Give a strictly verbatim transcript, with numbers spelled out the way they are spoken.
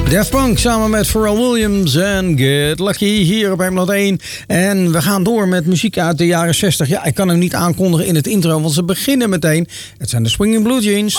Daft Punk samen met Pharrell Williams en Get Lucky hier op Hemelot één. En we gaan door met muziek uit de jaren zestig. Ja, ik kan hem niet aankondigen in het intro, want ze beginnen meteen. Het zijn de Swinging Blue Jeans.